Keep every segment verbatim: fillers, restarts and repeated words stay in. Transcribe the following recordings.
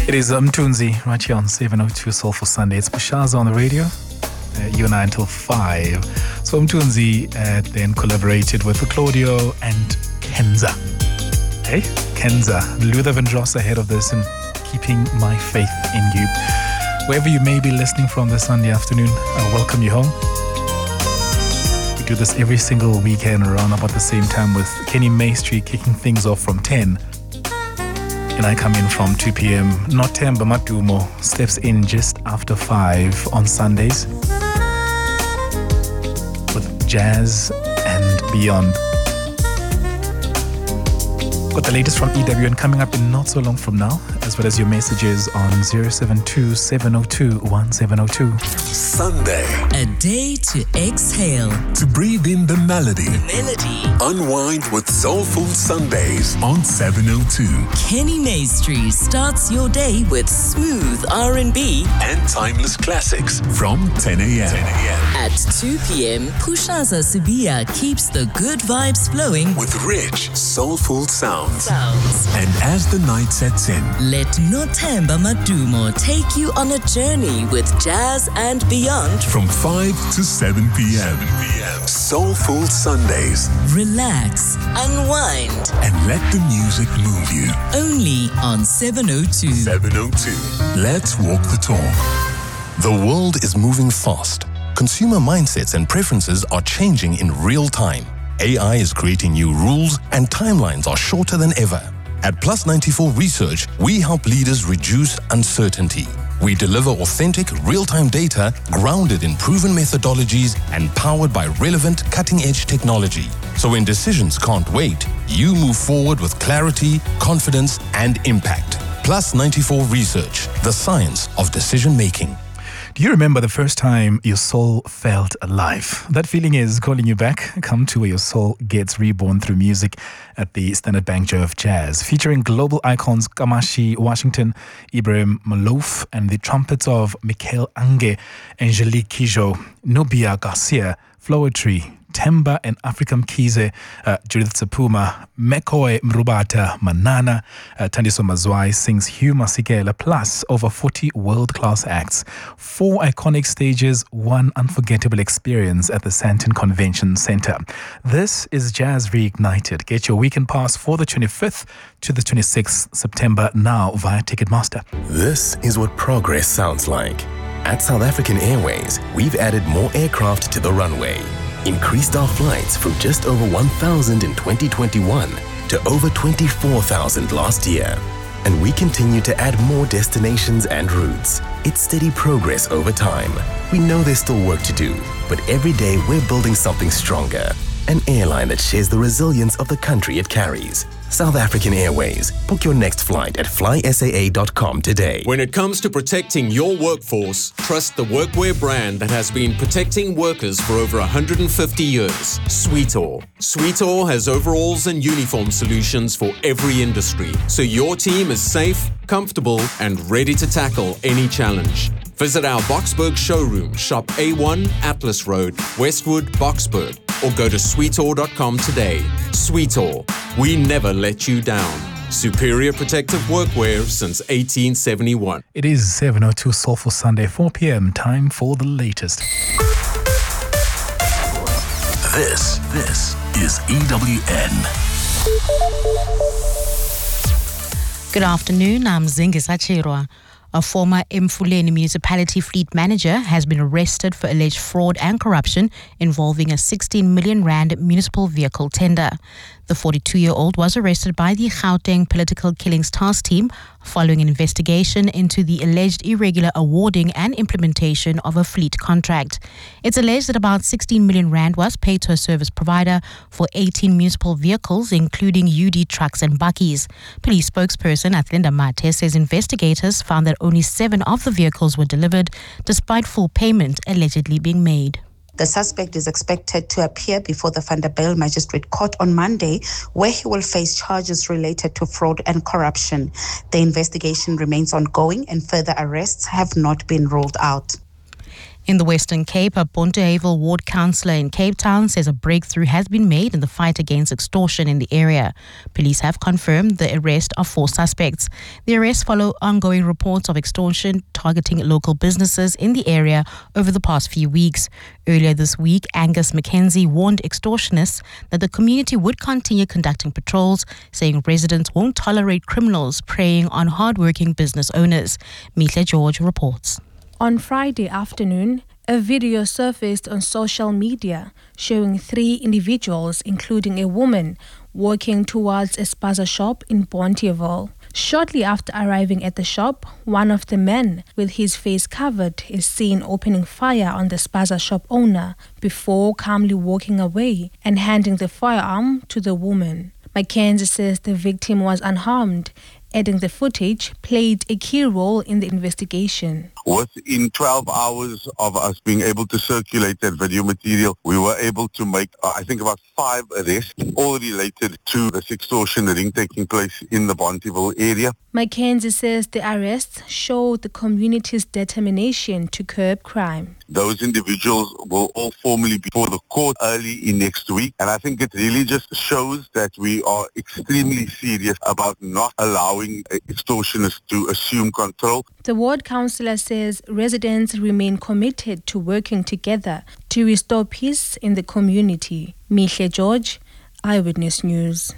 It is Mtunzi right here on seven oh two Soulful Sunday. It's Bushaza on the radio. Uh, you and I until five. So Mtunzi uh, then collaborated with Claudio and Kenza. Hey, Kenza. Luther Vandross ahead of this and keeping my faith in you. Wherever you may be listening from this Sunday afternoon, I welcome you home. We do this every single weekend around about the same time with Kenny Maestri kicking things off from ten. And I come in from two p.m. Not Temba Matumo steps in just after five on Sundays with jazz and beyond. Got the latest from E W N coming up in not so long from now, as well as your messages on zero seven two, seven oh two, one seven oh two. Sunday. A day to exhale. To breathe in the melody. The melody. Unwind with Soulful Sundays on seven oh two. Kenny Maestri starts your day with smooth R and B and timeless classics from ten a.m. ten a.m. At two p.m, Pushaza Subia keeps the good vibes flowing with rich, soulful sounds. Sounds. And as the night sets in, let Nothemba Madumo take you on a journey with jazz and beyond from five to seven p.m. Soulful Sundays. Relax, unwind, and let the music move you. Only on seven oh two. seven oh two. Let's walk the talk. The world is moving fast. Consumer mindsets and preferences are changing in real time. A I is creating new rules and timelines are shorter than ever. At Plus ninety-four Research, we help leaders reduce uncertainty. We deliver authentic, real-time data grounded in proven methodologies and powered by relevant, cutting-edge technology. So when decisions can't wait, you move forward with clarity, confidence, and impact. Plus ninety-four Research, the science of decision-making. Do you remember the first time your soul felt alive? That feeling is calling you back. Come to where your soul gets reborn through music at the Standard Bank Joy of Jazz, featuring global icons Kamashi Washington, Ibrahim Malouf, and the trumpets of Mikhail Ange, Angelique Kidjo, Nubia Garcia, Floetry, Temba and African Kize, uh, Judith Tsapuma, Mekoe Mrubata, Manana, uh, Tandiso Mazwai sings Hugh Masikela, plus over forty world-class acts, four iconic stages, one unforgettable experience at the Sandton Convention Center. This is Jazz Reignited. Get your weekend pass for the twenty-fifth to the twenty-sixth September now via Ticketmaster. This is what progress sounds like. At South African Airways, we've added more aircraft to the runway, increased our flights from just over one thousand in twenty twenty-one to over twenty-four thousand last year. And we continue to add more destinations and routes. It's steady progress over time. We know there's still work to do, but every day we're building something stronger. An airline that shares the resilience of the country it carries. South African Airways. Book your next flight at fly S A A dot com today. When it comes to protecting your workforce, trust the workwear brand that has been protecting workers for over one hundred fifty years. Sweetall. Sweetall has overalls and uniform solutions for every industry, so your team is safe, comfortable, and ready to tackle any challenge. Visit our Boksburg showroom, shop A one Atlas Road, Westwood, Boksburg, or go to sweetall dot com today. Sweetall, we never let you down. Superior protective workwear since eighteen seventy-one. It is seven oh two Soulful Sunday, four p.m. Time for the latest. This, this is E W N. Good afternoon, I'm Zingisa Chirwa. A former Mfuleni municipality fleet manager has been arrested for alleged fraud and corruption involving a sixteen million rand municipal vehicle tender. The forty-two-year-old was arrested by the Gauteng Political Killings Task Team following an investigation into the alleged irregular awarding and implementation of a fleet contract. It's alleged that about sixteen million rand was paid to a service provider for eighteen municipal vehicles, including U D trucks and bakkies. Police spokesperson Athlenda Mate says investigators found that only seven of the vehicles were delivered, despite full payment allegedly being made. The suspect is expected to appear before the Vanderbijl Magistrate Court on Monday, where he will face charges related to fraud and corruption. The investigation remains ongoing and further arrests have not been ruled out. In the Western Cape, a Bonteheuwel ward councillor in Cape Town says a breakthrough has been made in the fight against extortion in the area. Police have confirmed the arrest of four suspects. The arrests follow ongoing reports of extortion targeting local businesses in the area over the past few weeks. Earlier this week, Angus McKenzie warned extortionists that the community would continue conducting patrols, saying residents won't tolerate criminals preying on hardworking business owners. Mihle George reports. On Friday afternoon, a video surfaced on social media showing three individuals, including a woman, walking towards a spaza shop in Bonteheuwel. Shortly after arriving at the shop, one of the men, with his face covered, is seen opening fire on the spaza shop owner before calmly walking away and handing the firearm to the woman. Mackenzie says the victim was unharmed, adding the footage played a key role in the investigation. Within twelve hours of us being able to circulate that video material, we were able to make, uh, I think, about five arrests, all related to this extortion ring taking place in the Bonteheuwel area. Mackenzie says the arrests show the community's determination to curb crime. Those individuals will all formally be before the court early in next week, and I think it really just shows that we are extremely serious about not allowing extortionists to assume control. The ward councillor says residents remain committed to working together to restore peace in the community. Mihle George, Eyewitness News.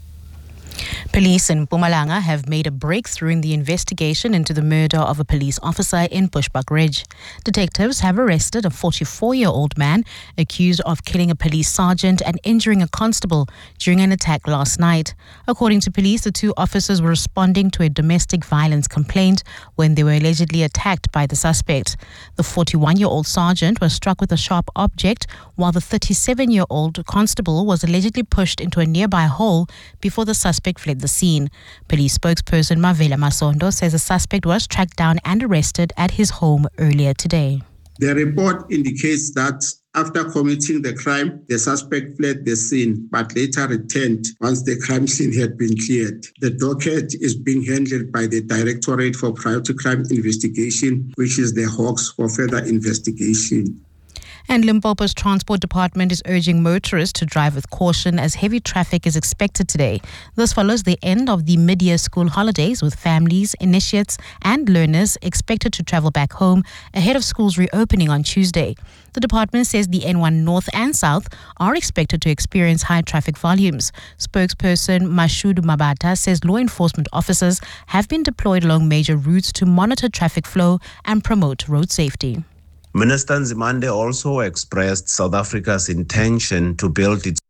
Police in Mpumalanga have made a breakthrough in the investigation into the murder of a police officer in Bushbuckridge. Detectives have arrested a forty-four-year-old man accused of killing a police sergeant and injuring a constable during an attack last night. According to police, the two officers were responding to a domestic violence complaint when they were allegedly attacked by the suspect. The forty-one-year-old sergeant was struck with a sharp object, while the thirty-seven-year-old constable was allegedly pushed into a nearby hole before the suspect fled the scene. Police spokesperson Mavela Masondo says the suspect was tracked down and arrested at his home earlier today. The report indicates that after committing the crime, the suspect fled the scene but later returned once the crime scene had been cleared. The docket is being handled by the Directorate for Priority Crime Investigation, which is the Hawks, for further investigation. And Limpopo's Transport Department is urging motorists to drive with caution as heavy traffic is expected today. This follows the end of the mid-year school holidays, with families, initiates and learners expected to travel back home ahead of schools reopening on Tuesday. The department says the N one North and South are expected to experience high traffic volumes. Spokesperson Mashudu Mabata says law enforcement officers have been deployed along major routes to monitor traffic flow and promote road safety. Minister Nzimande also expressed South Africa's intention to build its.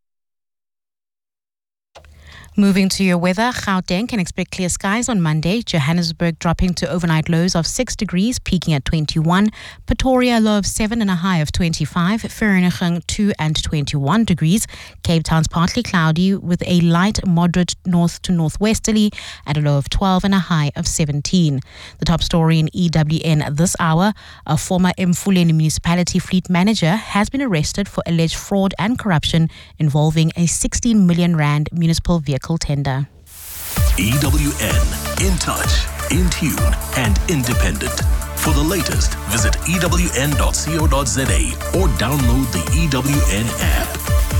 Moving to your weather, Gauteng can expect clear skies on Monday. Johannesburg dropping to overnight lows of six degrees, peaking at twenty-one. Pretoria low of seven and a high of twenty-five. Vereeniging two and twenty-one degrees. Cape Town's partly cloudy with a light moderate north to northwesterly at a low of twelve and a high of seventeen. The top story in E W N this hour, a former Emfuleni municipality fleet manager has been arrested for alleged fraud and corruption involving a sixteen million rand municipal vehicle tender. E W N, in touch, in tune and independent. For the latest, visit E W N dot co dot za or download the E W N app.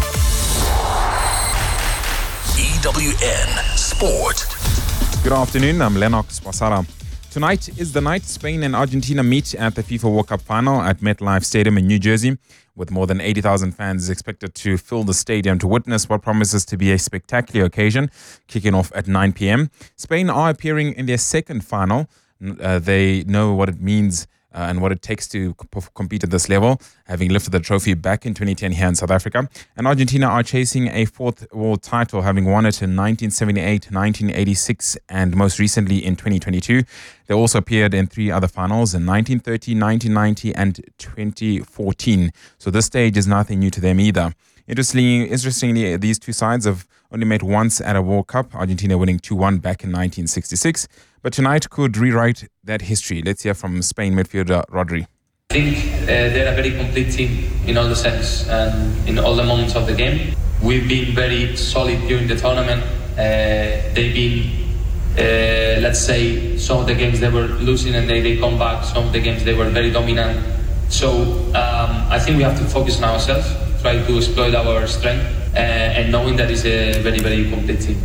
E W N Sport. Good afternoon, I'm Lennox Basara. Tonight is the night Spain and Argentina meet at the FIFA World Cup final at MetLife Stadium in New Jersey. With more than eighty thousand fans expected to fill the stadium to witness what promises to be a spectacular occasion, kicking off at nine p.m. Spain are appearing in their second final. Uh, they know what it means uh, and what it takes to comp- compete at this level, having lifted the trophy back in twenty ten here in South Africa. And Argentina are chasing a fourth world title, having won it in nineteen seventy-eight, nineteen eighty-six, and most recently in twenty twenty-two. They also appeared in three other finals in nineteen thirty, nineteen ninety, and twenty fourteen. So this stage is nothing new to them either. Interestingly, interestingly, these two sides have only met once at a World Cup, Argentina winning two one back in nineteen sixty-six. But tonight could rewrite that history. Let's hear from Spain midfielder Rodri. I think uh, they're a very complete team in all the sense and in all the moments of the game. We've been very solid during the tournament. Uh, they've been, uh, let's say, some of the games they were losing and they, they come back. Some of the games they were very dominant. So um, I think we have to focus on ourselves, try to exploit our strength, uh, and knowing that it's a very, very complete team.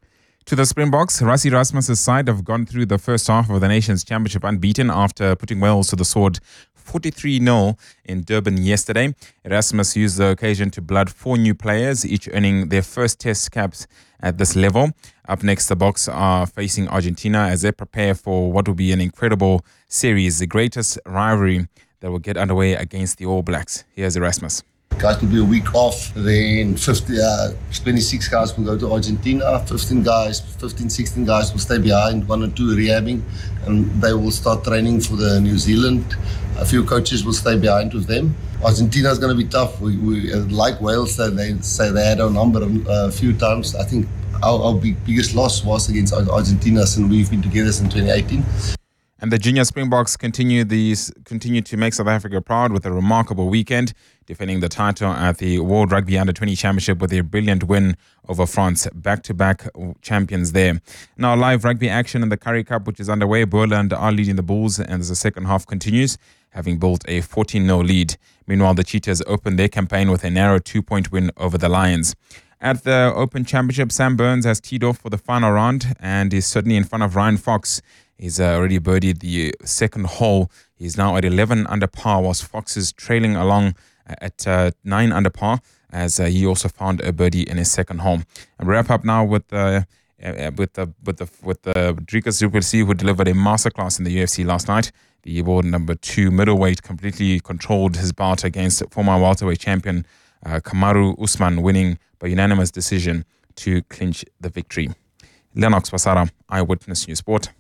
To the Springboks, Rassie Erasmus' side have gone through the first half of the Nations Championship unbeaten after putting Wales to the sword forty-three nil in Durban yesterday. Erasmus used the occasion to blood four new players, each earning their first test caps at this level. Up next, the Boks are facing Argentina as they prepare for what will be an incredible series, the greatest rivalry that will get underway against the All Blacks. Here's Erasmus. Guys will be a week off, then fifty, uh, twenty-six guys will go to Argentina, fifteen guys, fifteen, sixteen guys will stay behind, one or two rehabbing, and they will start training for the New Zealand. A few coaches will stay behind with them. Argentina is going to be tough. We, we uh, like Wales, so they say they had our number uh, a few times. I think our, our big, biggest loss was against Argentina, and we've been together since twenty eighteen. And the junior Springboks continue these continue to make South Africa proud with a remarkable weekend, defending the title at the World Rugby Under twenty Championship with a brilliant win over France, back-to-back champions there. Now, live rugby action in the Currie Cup, which is underway. Boland are leading the Bulls, and as the second half continues, having built a fourteen nil lead. Meanwhile, the Cheetahs opened their campaign with a narrow two-point win over the Lions. At the Open Championship, Sam Burns has teed off for the final round and is certainly in front of Ryan Fox. He's uh, already birdied the second hole. He's now at eleven under par, whilst Fox is trailing along at uh, nine under par, as uh, he also found a birdie in his second hole. And we wrap up now with uh, uh, with the with the with the Dricus du Plessis, who delivered a masterclass in the U F C last night. The world number two middleweight completely controlled his bout against former welterweight champion uh, Kamaru Usman, winning by unanimous decision to clinch the victory. Lennox Basara, Eyewitness News Sport.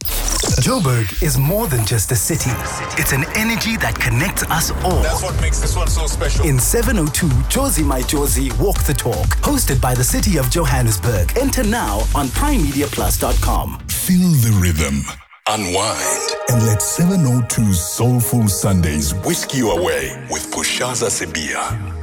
Joburg is more than just a city. It's an energy that connects us all. That's what makes this one so special. In seven oh two, Jozi My Jozi Walk the Talk, hosted by the City of Johannesburg. Enter now on prime media plus dot com. Feel the rhythm, unwind, and let seven oh two's Soulful Sundays whisk you away with Pushaza Sebia.